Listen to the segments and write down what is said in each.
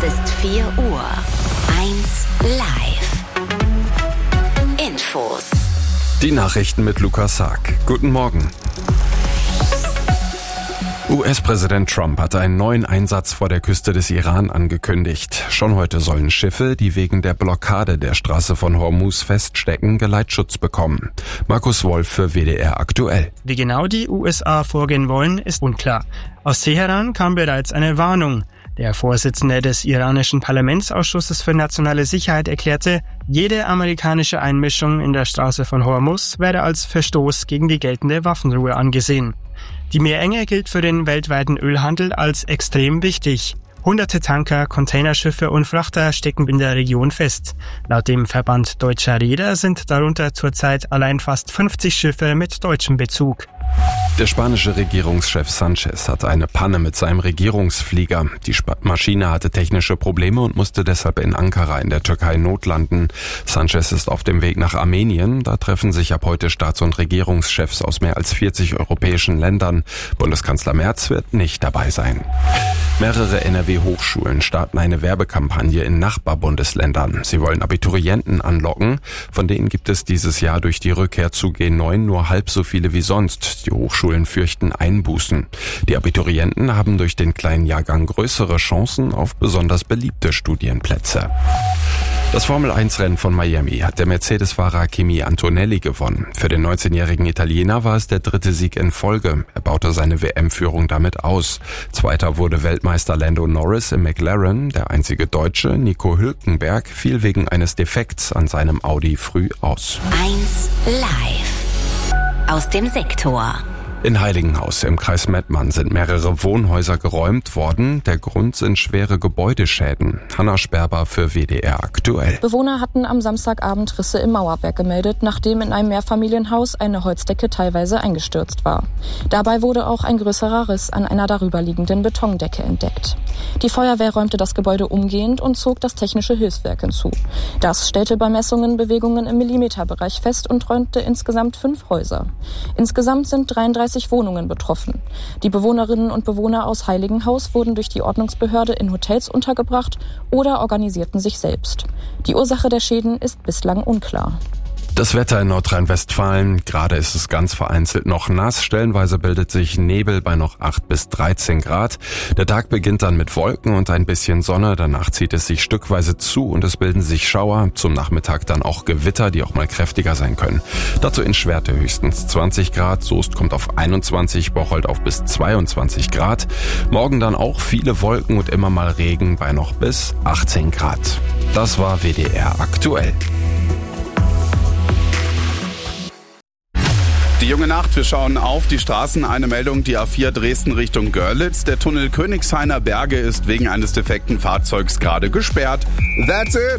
ist 4 Uhr. 1 live. Infos. Die Nachrichten mit Lukas Haag. Guten Morgen. US-Präsident Trump hat einen neuen Einsatz vor der Küste des Iran angekündigt. Schon heute sollen Schiffe, die wegen der Blockade der Straße von Hormuz feststecken, Geleitschutz bekommen. Markus Wolf für WDR aktuell. Wie genau die USA vorgehen wollen, ist unklar. Aus Teheran kam bereits eine Warnung. Der Vorsitzende des iranischen Parlamentsausschusses für nationale Sicherheit erklärte, jede amerikanische Einmischung in der Straße von Hormuz werde als Verstoß gegen die geltende Waffenruhe angesehen. Die Meerenge gilt für den weltweiten Ölhandel als extrem wichtig. Hunderte Tanker, Containerschiffe und Frachter stecken in der Region fest. Laut dem Verband Deutscher Reeder sind darunter zurzeit allein fast 50 Schiffe mit deutschem Bezug. Der spanische Regierungschef Sánchez hatte eine Panne mit seinem Regierungsflieger. Die Maschine hatte technische Probleme und musste deshalb in Ankara in der Türkei notlanden. Sánchez ist auf dem Weg nach Armenien. Da treffen sich ab heute Staats- und Regierungschefs aus mehr als 40 europäischen Ländern. Bundeskanzler Merz wird nicht dabei sein. Mehrere NRW-Hochschulen starten eine Werbekampagne in Nachbarbundesländern. Sie wollen Abiturienten anlocken. Von denen gibt es dieses Jahr durch die Rückkehr zu G9 nur halb so viele wie sonst. Die Hochschulen fürchten Einbußen. Die Abiturienten haben durch den kleinen Jahrgang größere Chancen auf besonders beliebte Studienplätze. Das Formel-1-Rennen von Miami hat der Mercedes-Fahrer Kimi Antonelli gewonnen. Für den 19-jährigen Italiener war es der 3. Sieg in Folge. Er baute seine WM-Führung damit aus. Zweiter wurde Weltmeister Lando Norris im McLaren. Der einzige Deutsche, Nico Hülkenberg, fiel wegen eines Defekts an seinem Audi früh aus. 1 live. Aus dem Sektor. In Heiligenhaus im Kreis Mettmann sind mehrere Wohnhäuser geräumt worden. Der Grund sind schwere Gebäudeschäden. Hanna Sperber für WDR aktuell. Bewohner hatten am Samstagabend Risse im Mauerwerk gemeldet, nachdem in einem Mehrfamilienhaus eine Holzdecke teilweise eingestürzt war. Dabei wurde auch ein größerer Riss an einer darüberliegenden Betondecke entdeckt. Die Feuerwehr räumte das Gebäude umgehend und zog das technische Hilfswerk hinzu. Das stellte bei Messungen Bewegungen im Millimeterbereich fest und räumte insgesamt 5 Häuser. Insgesamt sind 33 Wohnungen betroffen. Die Bewohnerinnen und Bewohner aus Heiligenhaus wurden durch die Ordnungsbehörde in Hotels untergebracht oder organisierten sich selbst. Die Ursache der Schäden ist bislang unklar. Das Wetter in Nordrhein-Westfalen, gerade ist es ganz vereinzelt noch nass, stellenweise bildet sich Nebel bei noch 8 bis 13 Grad. Der Tag beginnt dann mit Wolken und ein bisschen Sonne, danach zieht es sich stückweise zu und es bilden sich Schauer, zum Nachmittag dann auch Gewitter, die auch mal kräftiger sein können. Dazu in Schwerte höchstens 20 Grad, Soest kommt auf 21, Bocholt auf bis 22 Grad. Morgen dann auch viele Wolken und immer mal Regen bei noch bis 18 Grad. Das war WDR aktuell. Die junge Nacht, wir schauen auf die Straßen. Eine Meldung, die A4 Dresden Richtung Görlitz. Der Tunnel Königshainer Berge ist wegen eines defekten Fahrzeugs gerade gesperrt. That's it!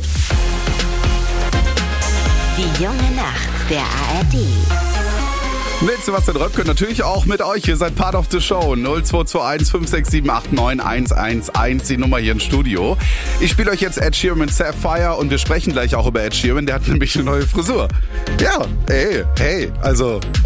Die junge Nacht der ARD. Mit Sebastian Röpke natürlich auch mit euch. Ihr seid Part of the Show. 0221 567 89 111, die Nummer hier im Studio. Ich spiele euch jetzt Ed Sheeran mit Sapphire und wir sprechen gleich auch über Ed Sheeran. Der hat nämlich eine neue Frisur. Ja, hey, also...